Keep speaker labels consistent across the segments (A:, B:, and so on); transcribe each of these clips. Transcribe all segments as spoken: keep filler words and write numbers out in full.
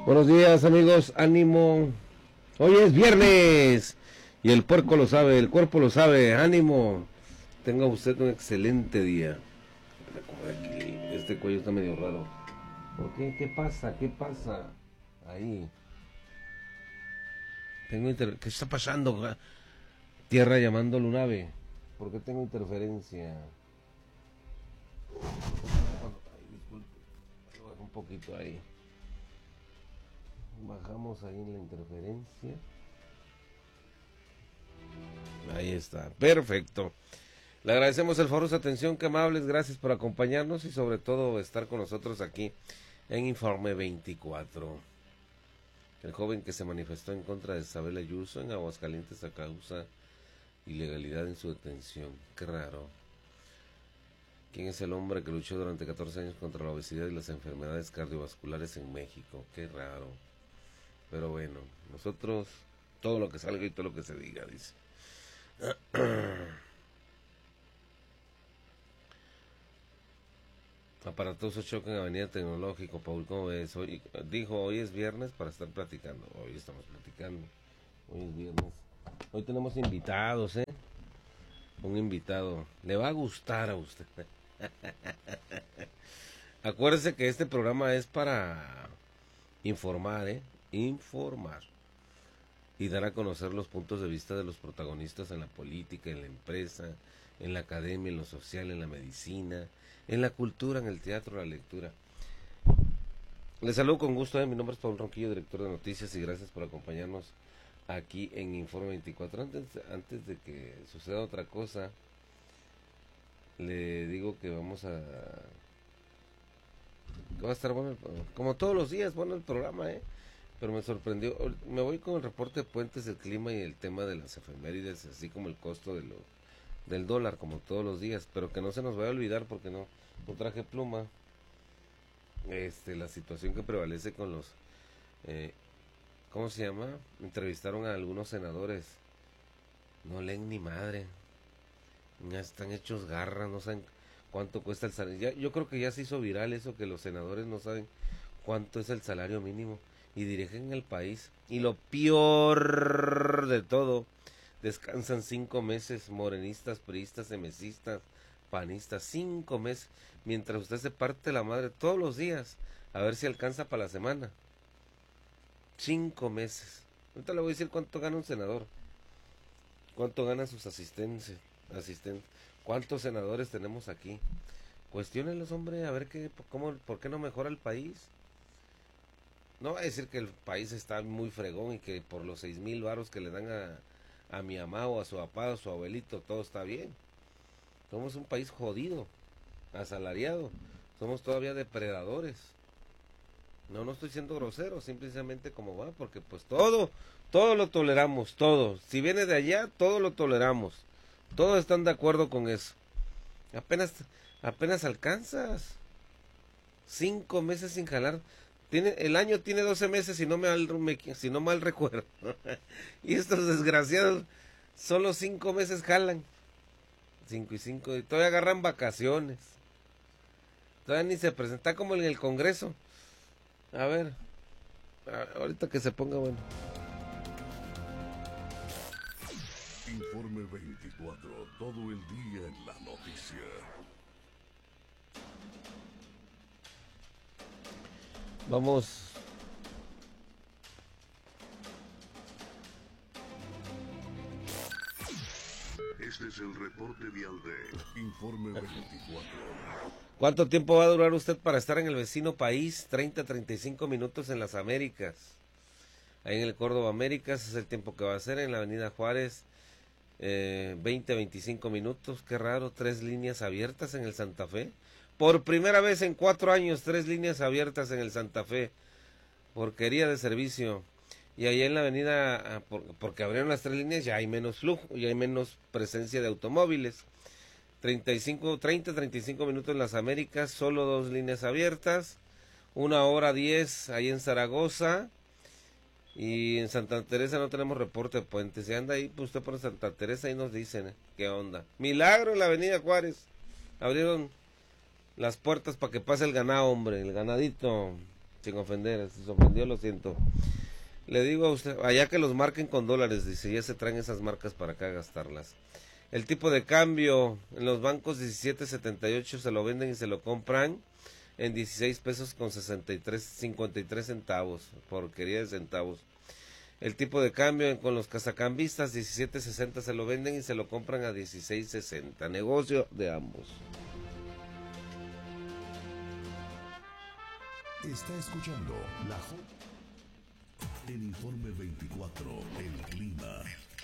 A: Buenos días, amigos, ánimo. Hoy es viernes y el puerco lo sabe, el cuerpo lo sabe, ánimo. Tenga usted un excelente día. Aquí, este cuello está medio raro. ¿Por qué? ¿Qué pasa? ¿Qué pasa? Ahí. Tengo inter... ¿Qué está pasando? Tierra llamando Lunave. ¿Por qué tengo interferencia? Ay, disculpe. Lo bajo un poquito ahí. Bajamos ahí en la interferencia. Ahí está, perfecto. Le agradecemos el favor, su atención, que amables, gracias por acompañarnos y sobre todo estar con nosotros aquí en Informe veinticuatro. El joven que se manifestó en contra de Isabel Ayuso en Aguascalientes a causa ilegalidad en su detención. Qué raro. ¿Quién es el hombre que luchó durante catorce años contra la obesidad y las enfermedades cardiovasculares en México? Qué raro. Pero bueno, nosotros, todo lo que salga y todo lo que se diga, dice. Aparatoso choque en Avenida Tecnológico, Paul, ¿cómo ves? Hoy, dijo, hoy es viernes para estar platicando. Hoy estamos platicando. Hoy es viernes. Hoy tenemos invitados, ¿eh? Un invitado. Le va a gustar a usted. Acuérdese que este programa es para informar, ¿eh? Informar y dar a conocer los puntos de vista de los protagonistas en la política, en la empresa, en la academia, en lo social, en la medicina, en la cultura, en el teatro, la lectura. Les saludo con gusto, ¿eh? Mi nombre es Paul Ronquillo, director de noticias, y gracias por acompañarnos aquí en Informe veinticuatro. Antes, antes de que suceda otra cosa, le digo que vamos a... que va a estar bueno, como todos los días, bueno el programa, ¿eh? Pero me sorprendió, me voy con el reporte de puentes del clima y el tema de las efemérides, así como el costo de lo, del dólar, como todos los días, pero que no se nos vaya a olvidar porque no, no traje pluma, este, la situación que prevalece con los, eh, ¿cómo se llama? Entrevistaron a algunos senadores, no leen ni madre, ya están hechos garras, no saben cuánto cuesta el salario, ya, yo creo que ya se hizo viral eso, que los senadores no saben cuánto es el salario mínimo y dirigen el país, y lo peor de todo, descansan cinco meses, morenistas, priistas, emesistas, panistas, cinco meses, mientras usted se parte la madre todos los días, a ver si alcanza para la semana, cinco meses. Ahorita le voy a decir cuánto gana un senador, cuánto ganan sus asistentes, asistentes, cuántos senadores tenemos aquí. Cuestiónenlos, hombre, a ver qué, cómo, por qué no mejora el país. No va a decir que el país está muy fregón y que por los seis mil varos que le dan a, a mi mamá o a su papá o a su abuelito todo está bien. Somos un país jodido, asalariado, somos todavía depredadores. No, no estoy siendo grosero, simplemente como va, porque pues todo, todo lo toleramos, todo. Si viene de allá, todo lo toleramos. Todos están de acuerdo con eso. Apenas, apenas alcanzas. Cinco meses sin jalar. Tiene, el año tiene doce meses, si no, me, me, si no mal recuerdo. Y estos desgraciados solo cinco meses jalan. Cinco y cinco. Y todavía agarran vacaciones. Todavía ni se presenta como en el Congreso. A ver. A, ahorita que se ponga bueno.
B: Informe veinticuatro. Todo el día en la noticia.
A: Vamos.
B: Este es el reporte vial de Informe veinticuatro.
A: ¿Cuánto tiempo va a durar usted para estar en el vecino país? treinta a treinta y cinco minutos en las Américas. Ahí en el Córdoba Américas es el tiempo que va a ser. En la Avenida Juárez, eh, veinte a veinticinco minutos. Qué raro, tres líneas abiertas en el Santa Fe. Por primera vez en cuatro años, tres líneas abiertas en el Santa Fe. Porquería de servicio. Y ahí en la avenida, porque abrieron las tres líneas, ya hay menos flujo, ya hay menos presencia de automóviles. treinta y cinco, treinta, treinta y cinco minutos en las Américas, solo dos líneas abiertas. Una hora diez ahí en Zaragoza. Y en Santa Teresa no tenemos reporte de puentes. Si anda ahí, pues usted por Santa Teresa y nos dicen, ¿eh? ¿Qué onda? Milagro en la avenida Juárez. Abrieron las puertas para que pase el ganado, hombre, el ganadito. sin ofender, si se ofendió lo siento. Le digo a usted, allá que los marquen con dólares, dice, ya se traen esas marcas para acá a gastarlas. El tipo de cambio en los bancos diecisiete setenta y ocho se lo venden y se lo compran en dieciséis pesos con sesenta y tres, cincuenta y tres centavos, porquería de centavos. El tipo de cambio con los casacambistas diecisiete sesenta se lo venden y se lo compran a dieciséis sesenta, negocio de ambos.
B: Está escuchando la J. El informe veinticuatro, el clima.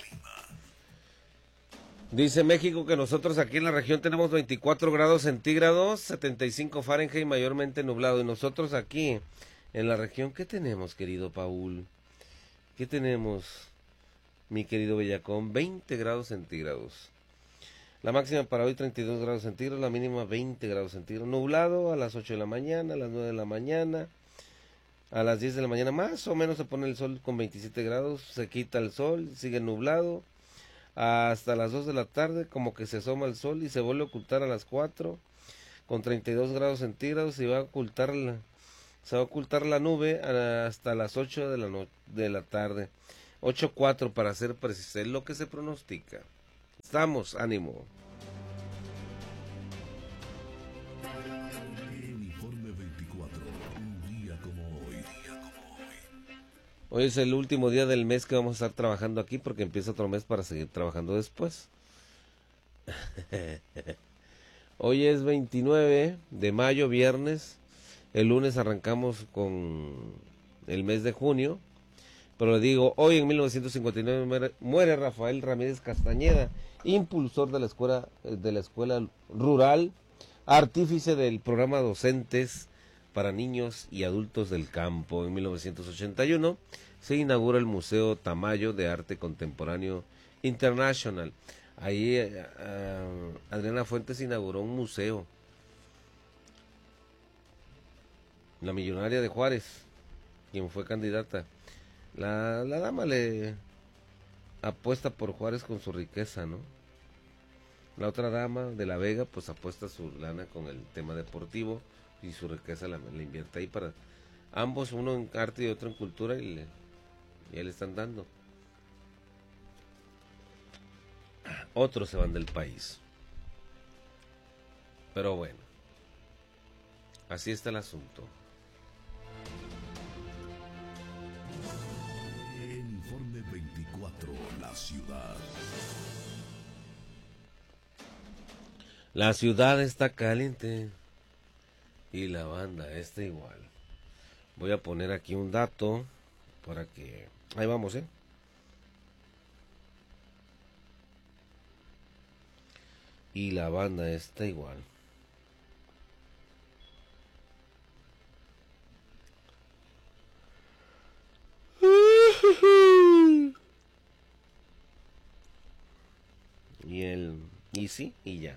A: Dice México que nosotros aquí en la región tenemos veinticuatro grados centígrados, setenta y cinco Fahrenheit, mayormente nublado. Y nosotros aquí en la región, ¿qué tenemos, querido Paul? ¿Qué tenemos, mi querido Bellacón? veinte grados centígrados. La máxima para hoy treinta y dos grados centígrados, la mínima veinte grados centígrados. Nublado a las ocho de la mañana, a las nueve de la mañana, a las diez de la mañana más o menos se pone el sol con veintisiete grados, se quita el sol, sigue nublado. Hasta las dos de la tarde como que se asoma el sol y se vuelve a ocultar a las cuatro con treinta y dos grados centígrados y va a ocultar la, se va a ocultar la nube hasta las ocho de la, no, de la tarde. ocho cuatro para ser preciso, es lo que se pronostica. Estamos, ánimo.
B: El informe veinticuatro, un día como hoy. Día como hoy.
A: Hoy es el último día del mes que vamos a estar trabajando aquí porque empieza otro mes para seguir trabajando después. Hoy es veintinueve de mayo, viernes. El lunes arrancamos con el mes de junio. Pero le digo, hoy en mil novecientos cincuenta y nueve muere, muere Rafael Ramírez Castañeda, impulsor de la escuela de la escuela rural, artífice del programa Docentes para niños y adultos del campo. En mil novecientos ochenta y uno se inaugura el Museo Tamayo de Arte Contemporáneo International. Ahí uh, Adriana Fuentes inauguró un museo. La millonaria de Juárez, quien fue candidata. La, la dama le apuesta por Juárez con su riqueza, ¿no? La otra dama de La Vega, pues apuesta su lana con el tema deportivo y su riqueza la, la invierte ahí para ambos, uno en arte y otro en cultura, y le, y ahí le están dando. Otros se van del país. Pero bueno, así está el asunto.
B: El informe veinticuatro, la ciudad.
A: La ciudad está caliente y la banda está igual. Voy a poner aquí un dato para que... Ahí vamos, ¿eh? Y la banda está igual. Y el... Y sí, y ya.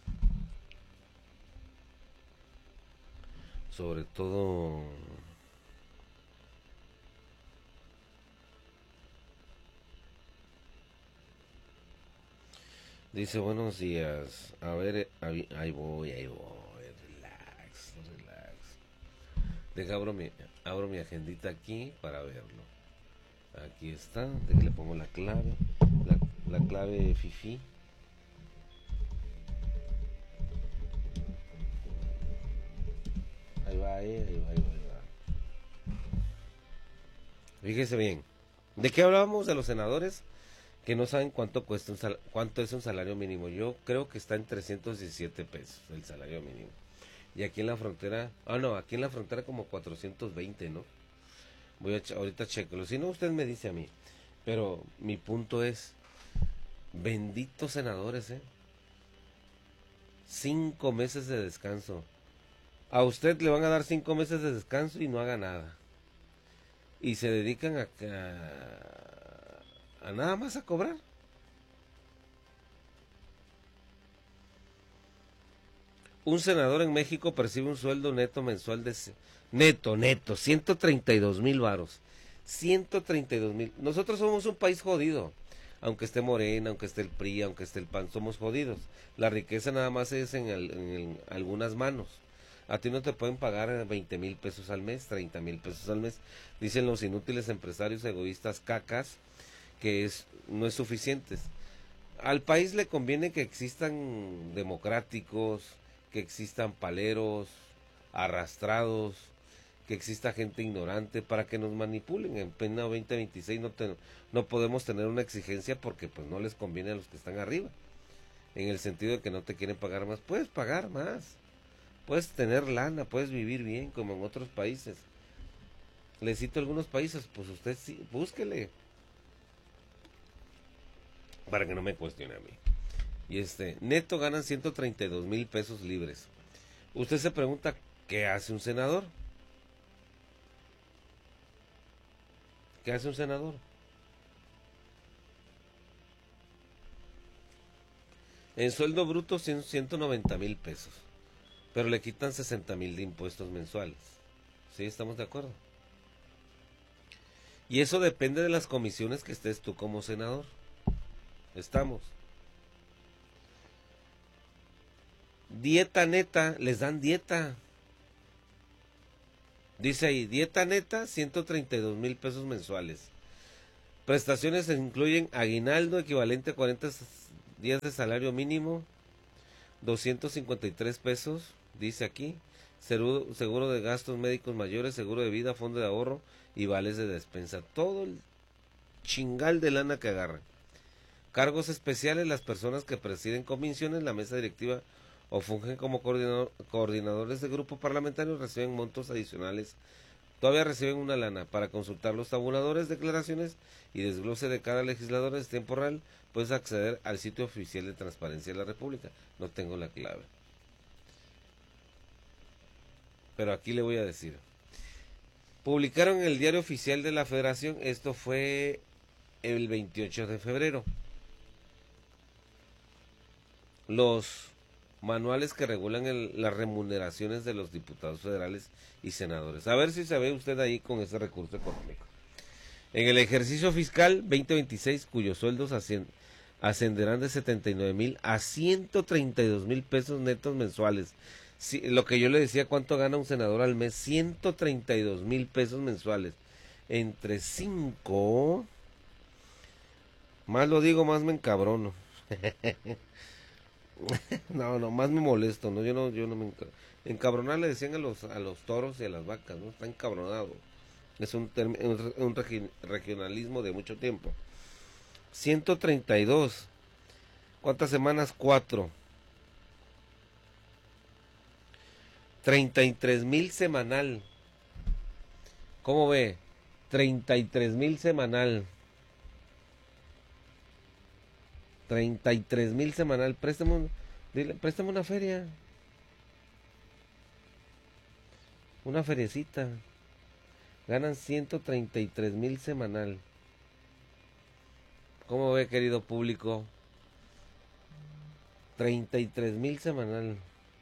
A: Sobre todo... Dice, buenos días. A ver, ahí, ahí voy, ahí voy. Relax, relax. Deja, abro mi, abro mi agendita aquí para verlo. Aquí está. De que le pongo la clave. La, la clave Fifi. Ahí va, eh, ahí va, ahí va, ahí va. Fíjese bien. ¿De qué hablábamos de los senadores? Que no saben cuánto cuesta un sal, cuánto es un salario mínimo. Yo creo que está en trescientos diecisiete pesos el salario mínimo. Y aquí en la frontera, ah no, aquí en la frontera como cuatrocientos veinte, ¿no? Voy a ahorita checarlo. Si no, usted me dice a mí. Pero mi punto es, benditos senadores, ¿eh? Cinco meses de descanso. A usted le van a dar cinco meses de descanso y no haga nada. Y se dedican a... a a nada más a cobrar. Un senador en México percibe un sueldo neto mensual de neto, neto, ciento treinta y dos mil varos. ciento treinta y dos mil. Nosotros somos un país jodido. Aunque esté Morena, aunque esté el P R I, aunque esté el P A N, somos jodidos. La riqueza nada más es en, el, en el, algunas manos. A ti no te pueden pagar veinte mil pesos al mes, treinta mil pesos al mes. Dicen los inútiles empresarios egoístas cacas que es no es suficiente. Al país le conviene que existan democráticos, que existan paleros, arrastrados, que exista gente ignorante para que nos manipulen. En pleno veinte veintiséis no, te, no podemos tener una exigencia porque pues no les conviene a los que están arriba. En el sentido de que no te quieren pagar más. Puedes pagar más. Puedes tener lana, puedes vivir bien como en otros países. Le cito algunos países, pues usted sí, búsquele. Para que no me cuestione a mí. Y este, neto ganan ciento treinta y dos mil pesos libres. Usted se pregunta, ¿qué hace un senador? ¿Qué hace un senador? En sueldo bruto ciento noventa mil pesos. Pero le quitan sesenta mil de impuestos mensuales. ¿Sí? ¿Estamos de acuerdo? Y eso depende de las comisiones que estés tú como senador. Estamos. Dieta neta, les dan dieta. Dice ahí, dieta neta, ciento treinta y dos mil pesos mensuales. Prestaciones incluyen aguinaldo equivalente a cuarenta días de salario mínimo, doscientos cincuenta y tres pesos, dice aquí, seguro, seguro de gastos médicos mayores, seguro de vida, fondo de ahorro y vales de despensa. Todo el chingal de lana que agarran. Cargos especiales, las personas que presiden comisiones, la mesa directiva o fungen como coordinador, coordinadores de grupo parlamentario reciben montos adicionales. Todavía reciben una lana para consultar los tabuladores, declaraciones y desglose de cada legislador en tiempo real. Puedes acceder al sitio oficial de Transparencia de la República. No tengo la clave. Pero aquí le voy a decir. Publicaron en el Diario Oficial de la Federación, esto fue el veintiocho de febrero, los manuales que regulan el, las remuneraciones de los diputados federales y senadores. A ver si se ve usted ahí con ese recurso económico. En el ejercicio fiscal veinte veintiséis, cuyos sueldos ascenderán de setenta y nueve mil a ciento treinta y dos mil pesos netos mensuales. Sí, lo que yo le decía, ¿cuánto gana un senador al mes? ciento treinta y dos mil pesos mensuales. Entre cinco, más lo digo, más me encabrono. No, no, más me molesto, no, yo no, yo no me encabrono. Encabronar le decían a los, a los toros y a las vacas, ¿no? Está encabronado. Es un, un, un regi regionalismo de mucho tiempo. ciento treinta y dos. ¿Cuántas semanas? Cuatro. treinta y tres mil semanal. ¿Cómo ve? treinta y tres mil semanal. treinta y tres mil semanal. Préstame, un, dile, préstame una feria. Una feriecita. Ganan ciento treinta y tres mil semanal. ¿Cómo ve, querido público? treinta y tres mil semanal.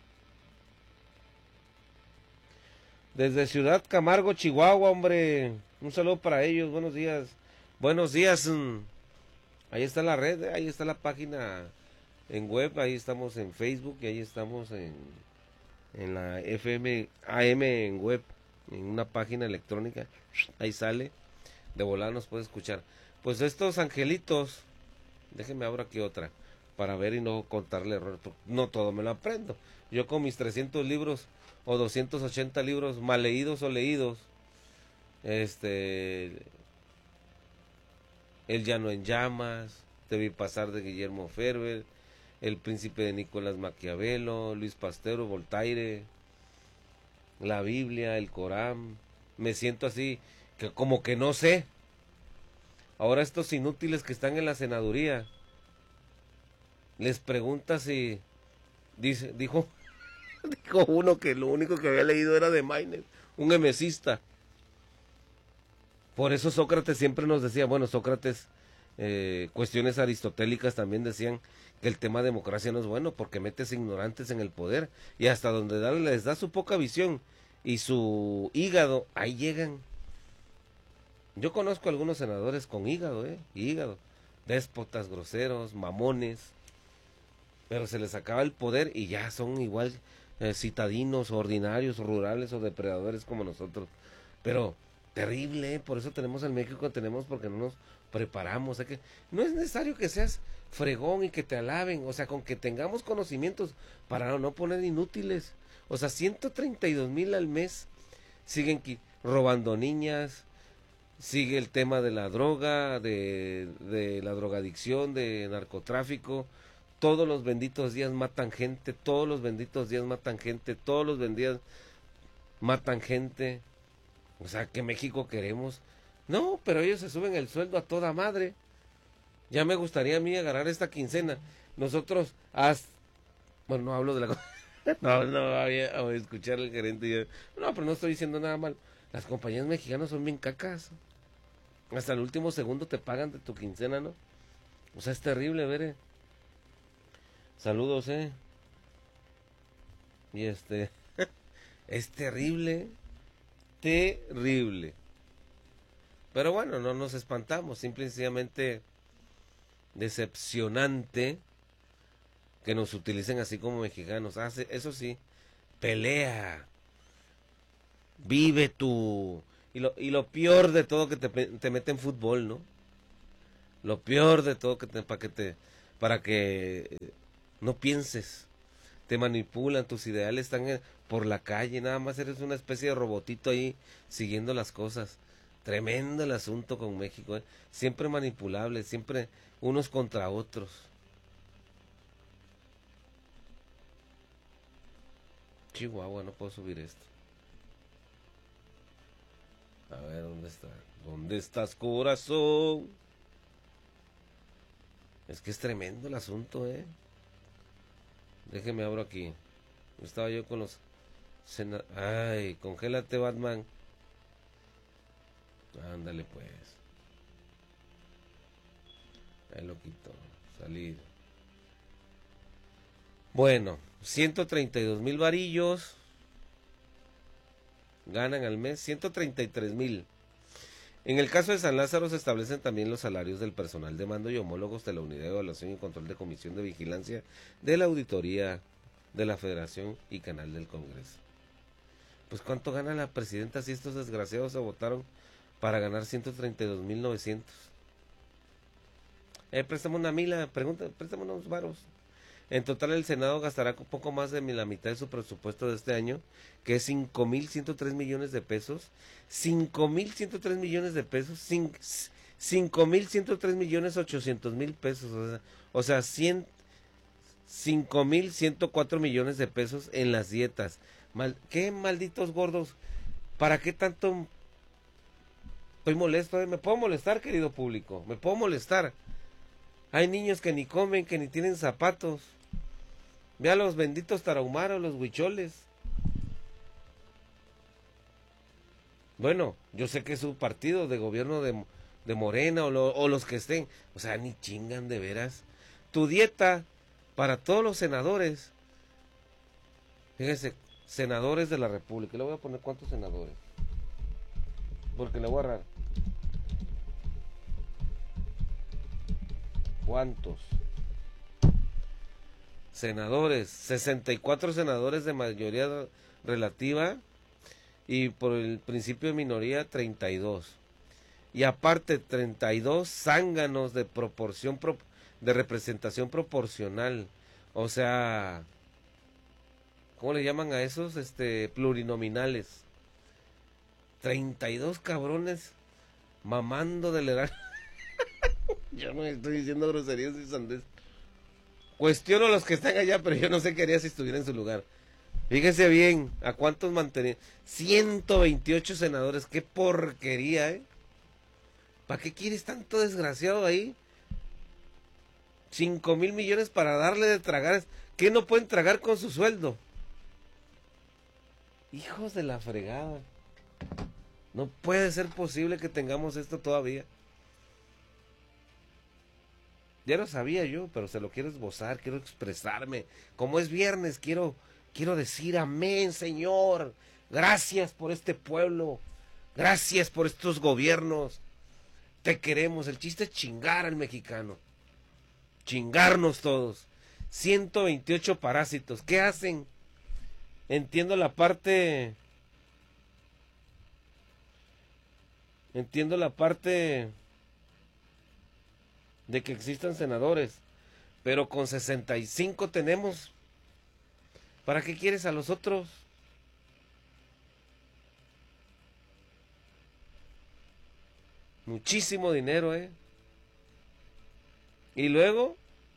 A: Desde Ciudad Camargo, Chihuahua, hombre. Un saludo para ellos. Buenos días. Buenos días. Ahí está la red, ahí está la página en web. Ahí estamos en Facebook y ahí estamos en, en la F M A M en web. En una página electrónica. Ahí sale. De volada nos puede escuchar. Pues estos angelitos. Déjenme abrir aquí otra. Para ver y no contarle errores. No todo me lo aprendo. Yo con mis trescientos libros. O doscientos ochenta libros mal leídos o leídos. Este. El llano en llamas. Te vi pasar de Guillermo Ferber. El príncipe de Nicolás Maquiavelo. Luis Pasteur, Voltaire. La Biblia, el Corán. Me siento así. Que como que no sé. Ahora estos inútiles que están en la senaduría. Les pregunta si. Dice, dijo. Dijo uno que lo único que había leído era de Maynard, un emesista. Por eso Sócrates siempre nos decía, bueno, Sócrates, eh, cuestiones aristotélicas también decían que el tema democracia no es bueno porque metes ignorantes en el poder y hasta donde da, les da su poca visión y su hígado, ahí llegan. Yo conozco a algunos senadores con hígado, eh, hígado, déspotas, groseros, mamones, pero se les acaba el poder y ya son igual. eh, citadinos, ordinarios, rurales o depredadores como nosotros. Pero terrible, ¿eh? Por eso tenemos el México que tenemos, porque no nos preparamos. O sea que no es necesario que seas fregón y que te alaben, o sea, con que tengamos conocimientos para no poner inútiles. O sea, ciento treinta y dos mil al mes siguen robando niñas, sigue el tema de la droga, de, de la drogadicción, de narcotráfico. Todos los benditos días matan gente, todos los benditos días matan gente, todos los benditos matan gente. O sea, ¿qué México queremos? No, pero ellos se suben el sueldo a toda madre. Ya me gustaría a mí agarrar esta quincena. Nosotros, haz... bueno, no hablo de la... no, no, voy a, voy a escuchar al gerente y yo... no, pero no estoy diciendo nada mal. Las compañías mexicanas son bien cacas. Hasta el último segundo te pagan de tu quincena, ¿no? O sea, es terrible, ver. Saludos, eh. Y este... es terrible. Terrible. Pero bueno, no nos espantamos. Simple y sencillamente decepcionante que nos utilicen así como mexicanos. Ah, eso sí, pelea. Vive tú. Y lo, y lo peor de todo que te, te meten fútbol, ¿no? Lo peor de todo que te, para que te, para que no pienses. Te manipulan, tus ideales están en, por la calle, nada más eres una especie de robotito ahí siguiendo las cosas. Tremendo el asunto con México, ¿eh? Siempre manipulable, siempre unos contra otros. Chihuahua, no puedo subir esto. A ver, ¿dónde está? ¿Dónde estás, corazón? Es que es tremendo el asunto, ¿eh? Déjeme abro aquí. Estaba yo con los... Sena... Ay, congélate, Batman. Ándale, pues. Ahí lo quito. Salir. Bueno, ciento treinta y dos mil varillos. Ganan al mes ciento treinta y tres mil. En el caso de San Lázaro se establecen también los salarios del personal de mando y homólogos de la Unidad de Evaluación y Control de Comisión de Vigilancia de la Auditoría de la Federación y Canal del Congreso. Pues ¿cuánto gana la presidenta si estos desgraciados se votaron para ganar ciento treinta y dos mil novecientos? Eh, préstame una mila, pregunta, préstame unos varos. En total el Senado gastará un poco más de la mitad de su presupuesto de este año, que es cinco mil ciento tres millones de pesos. cinco mil ciento tres millones de pesos, cinco mil ciento tres millones ochocientos mil pesos, o sea, o sea cien, cinco mil ciento cuatro millones de pesos en las dietas. Mal, ¿qué malditos gordos? ¿Para qué tanto? Estoy molesto, ¿eh? Me puedo molestar, querido público, me puedo molestar. Hay niños que ni comen, que ni tienen zapatos. Ve a los benditos tarahumaros, los huicholes. Bueno, yo sé que es un partido de gobierno de, de Morena o, lo, o los que estén. O sea, ni chingan de veras. Tu dieta para todos los senadores. Fíjense, senadores de la República. Le voy a poner cuántos senadores. Porque le voy a agarrar. ¿Cuántos? Senadores, sesenta y cuatro senadores de mayoría relativa y por el principio de minoría treinta y dos. Y aparte treinta y dos zánganos de proporción pro, de representación proporcional. O sea, ¿cómo le llaman a esos? Este, plurinominales. treinta y dos cabrones mamando del erario. Yo no estoy diciendo groserías y sandés. Cuestiono a los que están allá, pero yo no sé qué haría si estuviera en su lugar. Fíjese bien, ¿a cuántos mantenían? ciento veintiocho senadores, qué porquería, ¿eh? ¿Para qué quieres tanto desgraciado ahí? cinco mil millones para darle de tragar. ¿Qué no pueden tragar con su sueldo? Hijos de la fregada. No puede ser posible que tengamos esto todavía. Ya lo sabía yo, pero se lo quiero esbozar, quiero expresarme. Como es viernes, quiero, quiero decir amén, Señor. Gracias por este pueblo. Gracias por estos gobiernos. Te queremos. El chiste es chingar al mexicano. Chingarnos todos. ciento veintiocho parásitos. ¿Qué hacen? entiendo la parte, entiendo la parte de que existan senadores, pero con sesenta y cinco tenemos. ¿Para qué quieres a los otros? Muchísimo dinero, ¿eh? Y luego,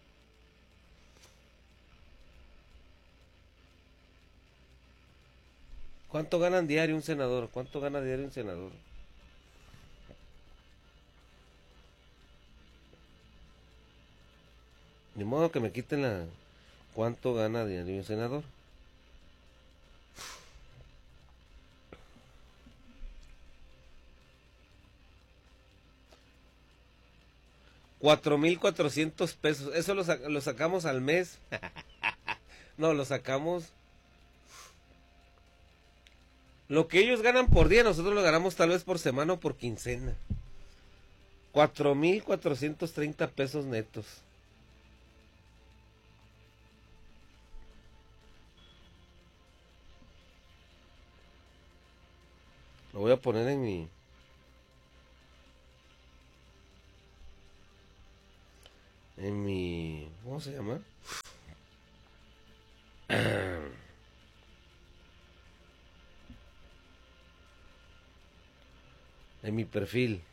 A: ¿cuánto ganan diario un senador? ¿Cuánto gana diario un senador? Ni modo que me quiten la... ¿Cuánto gana diario un senador? Cuatro mil cuatrocientos pesos. Eso lo, sac- lo sacamos al mes. No, lo sacamos... Lo que ellos ganan por día, nosotros lo ganamos tal vez por semana o por quincena. Cuatro mil cuatrocientos treinta pesos netos. Lo voy a poner en mi... En mi... ¿Cómo se llama? En mi perfil.